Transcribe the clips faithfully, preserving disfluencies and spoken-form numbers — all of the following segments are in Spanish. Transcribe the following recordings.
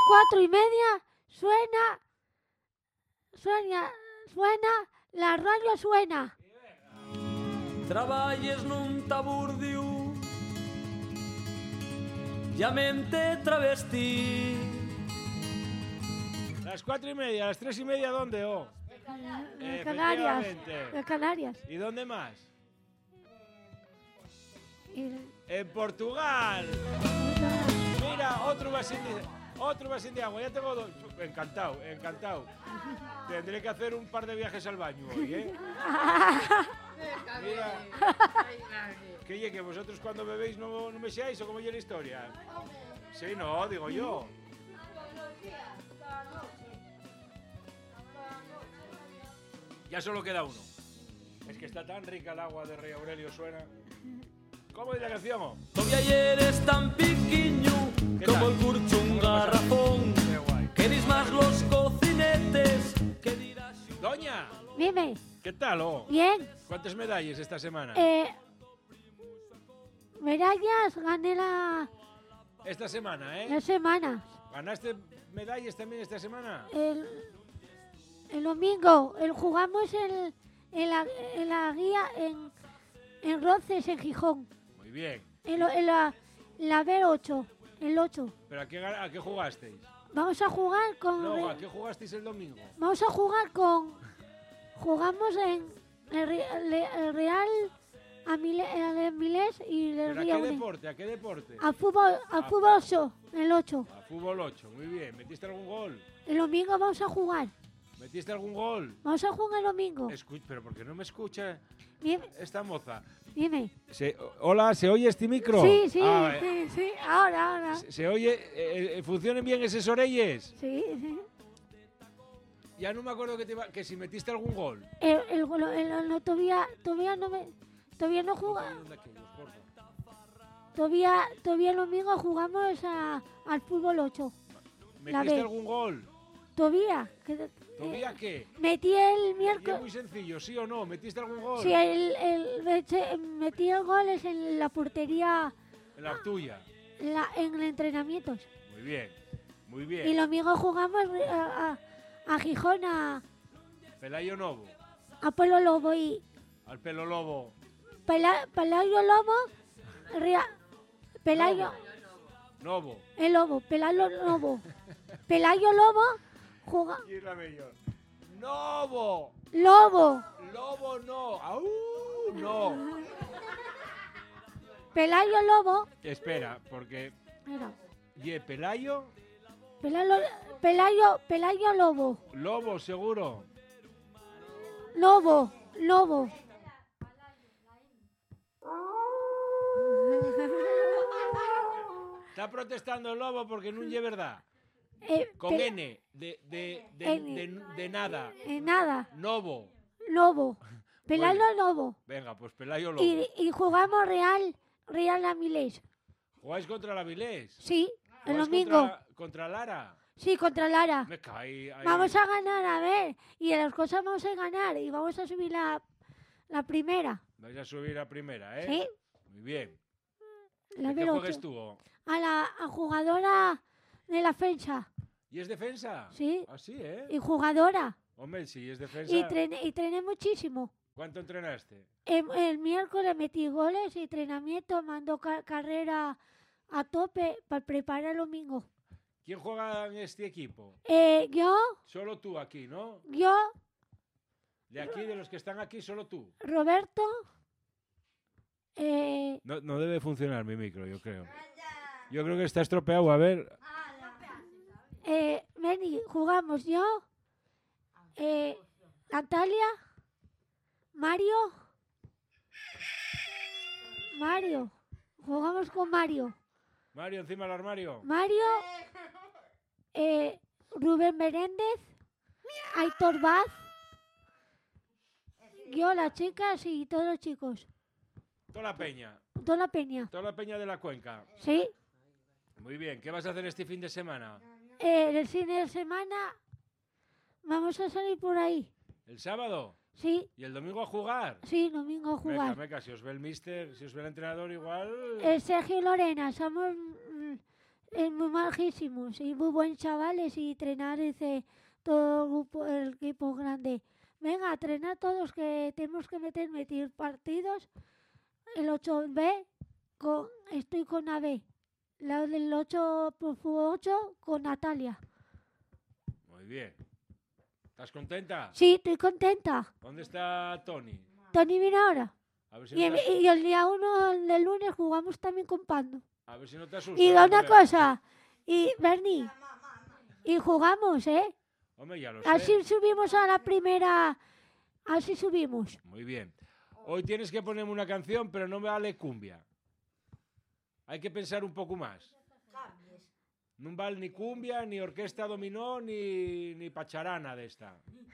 cuatro y media suena, suena, suena, la radio suena. Traballes nun taburdio, llamente travesti. Las cuatro y media, las tres y media, ¿dónde? Oh? En Canarias. Efectivamente. En Canarias. ¿Y dónde más? Y- En Portugal. Mira, otro vasín de, otro vasín de agua. Ya tengo dos. Encantado, encantado. Tendré que hacer un par de viajes al baño hoy, ¿eh? Mira. Que oye, que vosotros cuando bebéis no, no me seáis o cómo es la historia. Sí, no, digo yo. Ya solo queda uno. Es que está tan rica el agua de Rey Aurelio, suena. ¿Cómo es la canción? Oh? Todavía eres tan piquiño como tal? el curcho un ¿Cómo lo pasas? garrafón. Qué guay. Que dis más los cocinetes que dirás. Doña, Dime, ¿qué tal? Oh? bien, ¿Cuántas medallas esta semana? eh, medallas gané la, Esta semana, ¿eh? la semana. ¿Ganaste medallas también esta semana? El, el domingo, el, jugamos en, en, la, en la guía en, en Roces, en Gijón. Muy bien. En, lo- en la, la B ocho, el ocho. ¿Pero a qué, ga- a qué jugasteis? Vamos a jugar con... No, Re- ¿a qué jugasteis el domingo? Vamos a jugar con... Jugamos en el, Re- Le- el Real Amile- el Amilés y el ¿Pero a Río qué Uni. deporte? ¿A qué deporte? A fútbol, a Ah. fútbol ocho, el ocho. A fútbol ocho, muy bien. ¿Metiste algún gol? El domingo vamos a jugar. ¿Metiste algún gol? Vamos a jugar el domingo. Escu- ¿Pero por qué no me escucha Dime, esta moza? dime. Se- hola, ¿se oye este micro? Sí, sí, Ah, eh, sí, sí. Ahora, ahora. ¿Se, se oye? Eh, eh, ¿Funcionan bien esas orelles? Sí, sí. Ya no me acuerdo que, te iba- que si metiste algún gol. El, el, golo- el- el- no, todavía, todavía no me... Todavía no juega. ¿Dónde aquellos, porfa? Todavía, todavía el domingo jugamos a, al fútbol ocho. La ¿Metiste B. algún gol? Todavía. que- ¿Todavía eh, qué? Metí el Y es miércoles... muy sencillo, ¿sí o no? ¿Metiste algún gol? Sí, el, el, mete- metí el gol es en la portería, En la tuya. la, en entrenamientos. Muy bien, muy Y bien. el domingo jugamos a, a, a Gijón, a, Pelayo Novo, a Pueblo Lobo y al pelo lobo. Pela- Pelayo Lobo, Ria- Pelayo, Novo. el Lobo, Pelayo Lobo, Pelayo Lobo, juga, Y es la mejor. Novo. Lobo, Lobo no. ¡Au! No. Pelayo Lobo, Espera, porque... mira, Ye, Pelayo, Pelayo, Pelayo, Pelayo Lobo, Lobo seguro. Lobo, Lobo. Está protestando el lobo porque no es verdad. Eh, Con pe- N, de, de, de, N. de, de nada. eh, nada, Novo. Lobo, Pelayo Bueno. Lobo. Venga, pues Pelayo Lobo. Y, y jugamos Real, Real Amilés. ¿Jugáis contra la Vilés? Sí, el ¿Jugáis domingo. Contra, contra Lara. Sí, contra Lara. Me caí ahí. Vamos a ganar, a ver. Y en las cosas vamos a ganar. Y vamos a subir la, la primera. Vais a subir a primera, ¿eh? Sí, Muy bien. la ¿De qué número juegues ocho. tú? A la a jugadora de la fecha. ¿Y es defensa? Sí. Ah, sí, ¿eh? Y jugadora. Hombre, si es defensa... Y trené, y trené muchísimo. ¿Cuánto entrenaste? El, el miércoles metí goles y entrenamiento, mando ca- carrera a tope para preparar el domingo. ¿Quién juega en este equipo? Eh, yo, Solo tú aquí, ¿no? yo, De aquí, de los que están aquí, solo tú. Roberto, eh, No, no debe funcionar mi micro, yo creo. Yo creo que está estropeado. A ver, eh, vení, jugamos yo, eh, Natalia, Mario, Mario, jugamos con Mario, Mario, encima del armario. Mario, eh, Rubén Meréndez, Aitor Vaz, yo, las chicas y todos los chicos, Toda la peña. toda la peña, Toda la peña de la cuenca. ¿sí? Muy bien. ¿Qué vas a hacer este fin de semana? Eh, el fin de semana vamos a salir por ahí, ¿El sábado? ¿sí? ¿Y el domingo a jugar? Sí, domingo a Meca, jugar. meca, si os ve el mister, si os ve el entrenador igual... El Sergio y Lorena, somos mm, es muy majísimos y muy buenos chavales y entrenar ese, todo el grupo, el equipo grande. Venga, a entrenar todos que tenemos que meter, meter partidos. El ocho B, con, estoy con A B. La del ocho por ocho con Natalia. Muy bien. ¿Estás contenta? Sí, estoy contenta. ¿Dónde está Tony? Tony viene ahora. A ver si Y, no te, y el día uno del lunes jugamos también con Pando. a ver si no te asusta. Y la una primera. cosa, y Bernie, y jugamos, ¿eh? Hombre, ya lo sé. Así subimos a la primera, así subimos. Muy bien. Hoy tienes que ponerme una canción, pero no me vale cumbia. Hay que pensar un poco más. No vale ni cumbia, ni orquesta dominó, ni, ni pacharana de esta.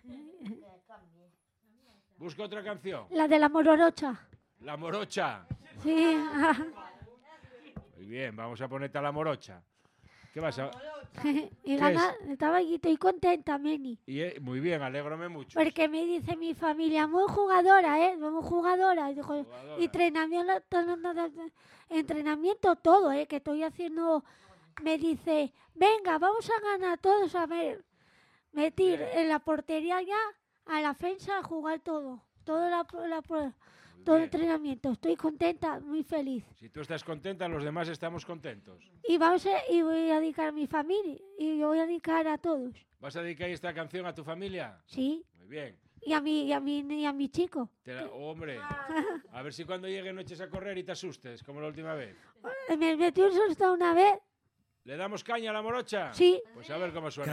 Busca otra canción. La de la Mororocha. La morocha. Sí. Muy bien, vamos a ponerte a la morocha. ¿Qué vas a...? Y gana, estaba y estoy contenta, Meni. Y, eh, muy bien, alégrame mucho. Porque me dice mi familia, muy jugadora, ¿eh? Muy jugadora. Y, dijo, Jugadora. y entrenamiento, entrenamiento todo, ¿eh? Que estoy haciendo. Me dice, venga, vamos a ganar todos a ver. Metir Bien. en la portería ya, a la defensa, a jugar todo. Todo la, la- Muy todo el bien. entrenamiento. Estoy contenta, muy feliz. Si tú estás contenta, los demás estamos contentos. Y vamos a, y voy a dedicar a mi familia. Y yo voy a dedicar a todos. ¿Vas a dedicar esta canción a tu familia? Sí. Muy bien. Y a mi, y a mi, y a mi chico. Te la- hombre, a ver si cuando llegue no eches a correr y te asustes, como la última vez. Me metió un susto una vez. ¿Le damos caña a la morocha? Sí. Pues a ver cómo suena.